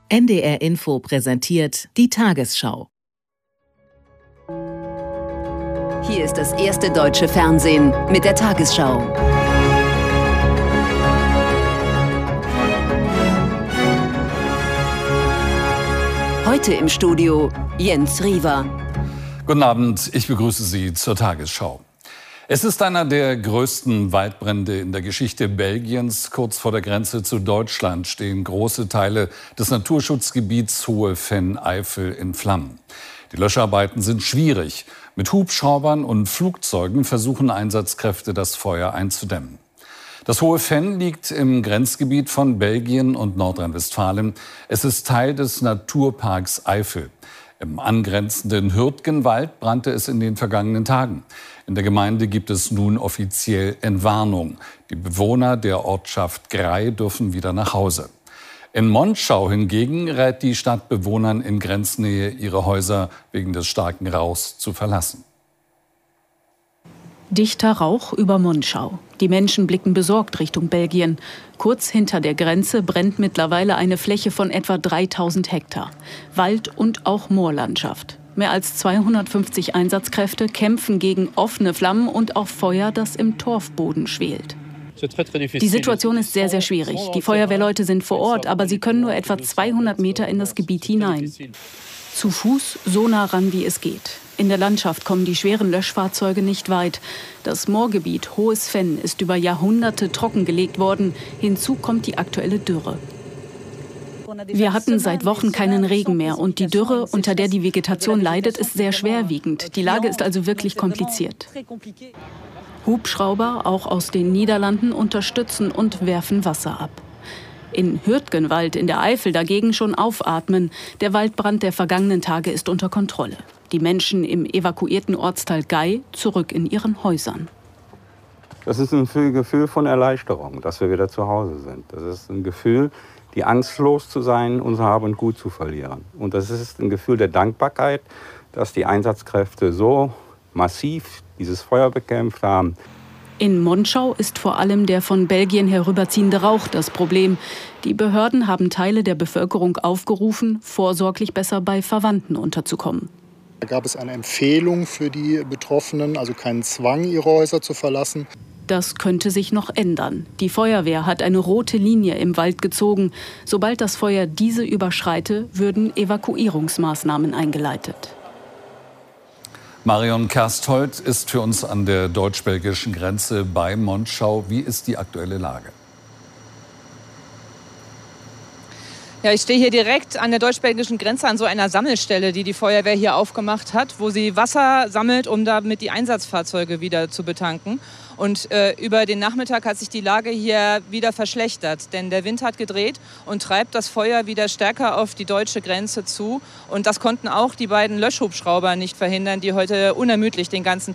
NDR Info präsentiert die Tagesschau. Hier ist das erste deutsche Fernsehen mit der Tagesschau. Heute im Studio Jens Riewer. Guten Abend, ich begrüße Sie zur Tagesschau. Es ist einer der größten Waldbrände in der Geschichte Belgiens. Kurz vor der Grenze zu Deutschland stehen große Teile des Naturschutzgebiets Hohe Venn-Eifel in Flammen. Die Löscharbeiten sind schwierig. Mit Hubschraubern und Flugzeugen versuchen Einsatzkräfte, das Feuer einzudämmen. Das Hohe Venn liegt im Grenzgebiet von Belgien und Nordrhein-Westfalen. Es ist Teil des Naturparks Eifel. Im angrenzenden Hürtgenwald brannte es in den vergangenen Tagen. In der Gemeinde gibt es nun offiziell Entwarnung. Die Bewohner der Ortschaft Grey dürfen wieder nach Hause. In Monschau hingegen rät die Stadt Bewohnern in Grenznähe, ihre Häuser wegen des starken Rauchs zu verlassen. Dichter Rauch über Monschau. Die Menschen blicken besorgt Richtung Belgien. Kurz hinter der Grenze brennt mittlerweile eine Fläche von etwa 3000 Hektar. Wald und auch Moorlandschaft. Mehr als 250 Einsatzkräfte kämpfen gegen offene Flammen und auch Feuer, das im Torfboden schwelt. Die Situation ist sehr, sehr schwierig. Die Feuerwehrleute sind vor Ort, aber sie können nur etwa 200 Meter in das Gebiet hinein. Zu Fuß so nah ran, wie es geht. In der Landschaft kommen die schweren Löschfahrzeuge nicht weit. Das Moorgebiet Hohes Venn ist über Jahrhunderte trockengelegt worden. Hinzu kommt die aktuelle Dürre. Wir hatten seit Wochen keinen Regen mehr und die Dürre, unter der die Vegetation leidet, ist sehr schwerwiegend. Die Lage ist also wirklich kompliziert. Hubschrauber, auch aus den Niederlanden, unterstützen und werfen Wasser ab. In Hürtgenwald in der Eifel dagegen schon aufatmen. Der Waldbrand der vergangenen Tage ist unter Kontrolle. Die Menschen im evakuierten Ortsteil Gey zurück in ihren Häusern. Das ist ein Gefühl von Erleichterung, dass wir wieder zu Hause sind. Das ist ein Gefühl, die Angst los zu sein, unser Hab und Gut zu verlieren. Und das ist ein Gefühl der Dankbarkeit, dass die Einsatzkräfte so massiv dieses Feuer bekämpft haben. In Monschau ist vor allem der von Belgien herüberziehende Rauch das Problem. Die Behörden haben Teile der Bevölkerung aufgerufen, vorsorglich besser bei Verwandten unterzukommen. Da gab es eine Empfehlung für die Betroffenen, also keinen Zwang, ihre Häuser zu verlassen. Das könnte sich noch ändern. Die Feuerwehr hat eine rote Linie im Wald gezogen. Sobald das Feuer diese überschreite, würden Evakuierungsmaßnahmen eingeleitet. Marion Kersthold ist für uns an der deutsch-belgischen Grenze bei Monschau. Wie ist die aktuelle Lage? Ja, ich stehe hier direkt an der deutsch-belgischen Grenze an so einer Sammelstelle, die die Feuerwehr hier aufgemacht hat, wo sie Wasser sammelt, um damit die Einsatzfahrzeuge wieder zu betanken. Und über den Nachmittag hat sich die Lage hier wieder verschlechtert, denn der Wind hat gedreht und treibt das Feuer wieder stärker auf die deutsche Grenze zu. Und das konnten auch die beiden Löschhubschrauber nicht verhindern, die heute unermüdlich den ganzen